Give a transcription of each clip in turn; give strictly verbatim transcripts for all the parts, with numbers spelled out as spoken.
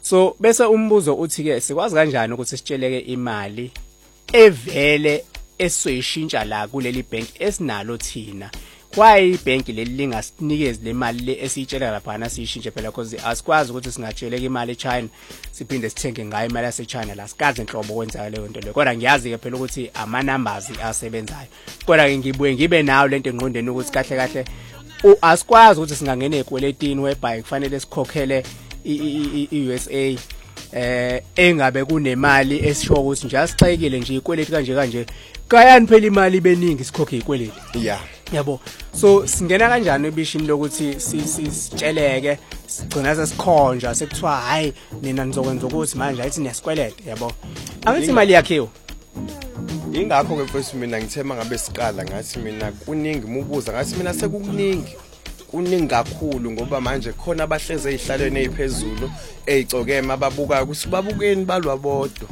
So bese umbuzo uthi ke sikwazi kanjani ukuthi sitsheleke imali evele esizoyishintsha la kuleli bank esinalo thina. Why bank leli lingasinikezi le mali le esiyitshela lapha na siyishintshe phela because asikwazi ukuthi singatsheleka imali eChina siphinde sithenge ngayo imali yaseChina la sikaze inhlobo kwenza leyo nto leyo. Kodwa ngiyazi ke phela ukuthi ama numbers asebenzayo. Kodwa ke ngibuye ngibe nawo lento engqondweni ukuthi kahle kahle asikwazi ukuthi singangena ekweletini whereby kufanele sikhokhele i-U S A eh engabe kunemali esisho ukuthi nje asixekile nje ikweleti kanje kanje kayani phela imali beningi sikhokhe ikweleti. Yeah. Yabo. So singena kanjani ebishini lokuthi sitsheleke sigcina sesikhonja sekuthiwa hayi nina nizokwenza ukuthi manje ayithi nesikweleti yabo. Angithi imali yakhiwe. Ingakho ke mfowethu mina ngithema ngabe siqala ngathi mina kuningi mubuza ngathi mina sekukuningi kuningi kakhulu ngoba manje khona abahleze ezihlalweni eziphezulu ezicokema ababuka ukuthi babukeni balwa bodwa.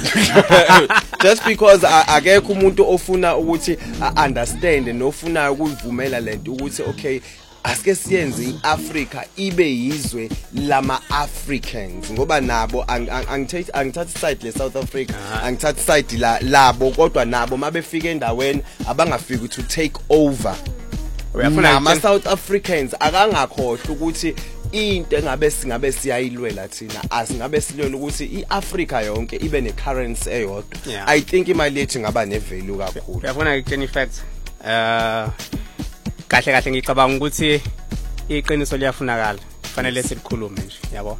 Just because akekho umuntu ofuna ukuthi understand nofuna ukuvumela lento ukuthi okay asike siyenze iAfrica ibe yizwe lama Africans ngoba nabo angithatha angithatha side le South Africa angithatha side la labo kodwa nabo mabefika endaweni abangafiki to take over. Uyafuna ama South Africans akangakhohlwa ukuthi into engabe singabe siyayilwela thina asingabe silwela ukuthi iAfrica yonke ibe necurrency eyodwa. I think imali yethu ngaba nevalue kakhulu. Uyafuna ukutshela ifact eh kahle kahle ngicabanga ukuthi iqiniso liyafunakala kufanele silikhulume nje yabo.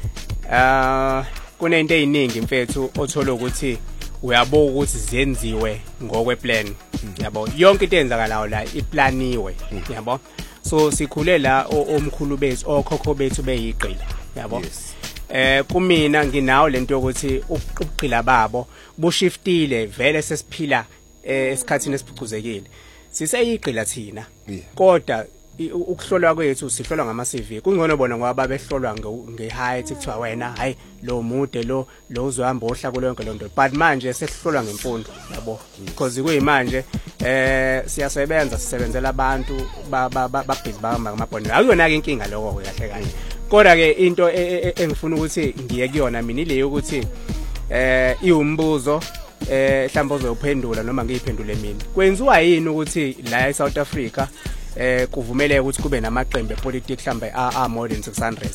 Eh kunento eziningi mfethu othola ukuthi uyabuka ukuthi zenziwe ngokweplan yabo. Yonke into eyenzakalayo la iplaniwe yabo. So sikhule la omkhulu bethu okhokho bethu beyiqila yabo. Eh kumina nginawo lento yokuthi ukuqila babo bushiftile vele sesiphila esikhathini esiphucuzekile. Siseyiqila thina kodwa ukuhlolwa kwethu sihlolwa ngama C V kungcono bona ngoba babehlolwa ngeheight kuthiwa wena hayi lo mude lo lo uzohamba ohla kulonke lonto but manje sesihlolwa ngemfundo yabo because kuyimanje eh siyasebenza sisebenzela abantu babhizi bahamba ngamabhondo akuyona ke inkinga lokho kahle kahle kodwa ke into engifuna ukuthi ngiye kuyona mina ile yokuthi eh iwumbuzo eh mhlawumbe uzophendula noma ngiyiphendule mina kwenziwa yini ukuthi la eSouth Africa eh kuvumeleke ukuthi kube namaqembu epolitiki mhlambe a more than six hundred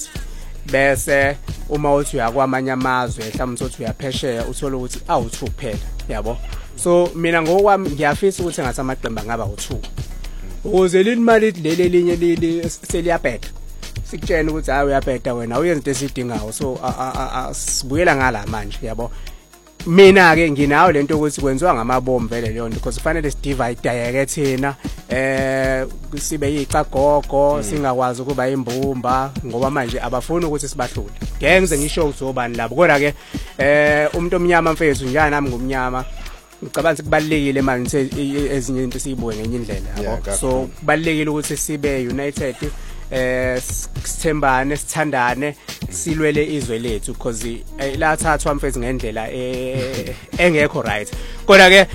bese uma uthi uyakwamanye amazwe mhlambe uthi uyaphesheya uthola ukuthi awu two kuphela yabo. So mina ngokwami ngiyafisa ukuthi ngathi amaqembu angaba u two ukuze lini mali leli linye leli seliyabheda sikutshela ukuthi hayi uyabheda wena uyenza into esidingayo so sibuyela ngala manje yabo. Mina ke nginawo lento ukuthi kwenziwa ngamabomu vele leyo nto because kufanele sidivide yeke thina eh sibe yicagogo singakwazi ukuba imbumba ngoba manje abafuni ukuthi sibahlule. Ngeke ngize ngisho uzobani labo kodwa ke eh umuntu omnyama mfethu njana nami ngumnyama ngicabanga kubalekile manje ezinye izinto siyibuke ngenye indlela yabo. So kubalekile ukuthi sibe united eh sithembane sithandane silwele izwe lethu because la thathwa mfethu ngendlela engekho right kodwa ke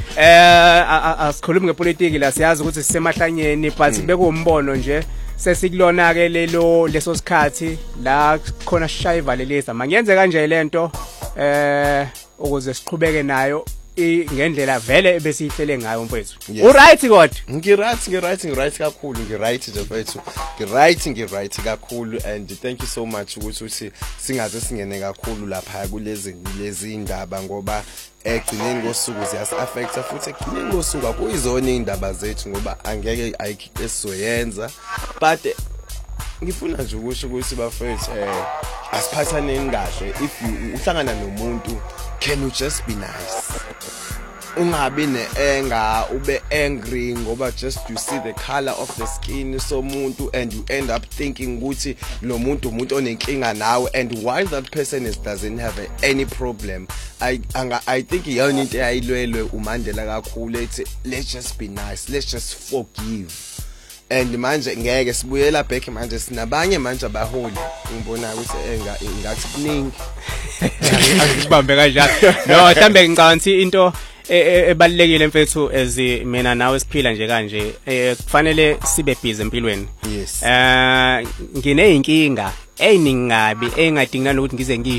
eh asikhulumi ngepolitiki la siyazi ukuthi sisemahlanyeni but bekumbono nje sesikulona ke lelo leso sikhathi la khona shayva lelisa mangenze kanje lento eh ukuze siqhubeke nayo ngendlela vele besihlele ngayo mfethu. Uright kodwa ngiright ngiright ngiright kakhulu ngiright nje mfethu ngiright ngiright kakhulu and thank you so much ukuthi uthi singaze singene kakhulu lapha kulezi lezi indaba ngoba egcineni kosuku ziyas affecta futhi egcineni kosuku akuyizona indaba zethu ngoba angeke ayikho esizoyenza but ngifuna nje ukusho ukuthi bafethu eh asiphathaneni kahle if uhlangana nomuntu can you just be nice ungabi neanger ube angry ngoba just you see the color of the skin somuntu and you end up thinking ukuthi lo muntu umuntu onenkinga nawe and while that person is doesn't have a, any problem I I think iyona into eyayilwelwe uMandela kakhulu ethi let's just be nice let's just forgive and manje ngeke sibuyela back manje sinabanye manje abaholi ngibona ukuthi enga ngathi kuningi angibambe kanjalo no mhlambe ngicabanga into ebalekile mfethu ezi mina nawe siphila nje kanje kufanele sibe busy empilweni. Yes. Eh ngine inkinga eyiningi ngabi engadingana ukuthi ngize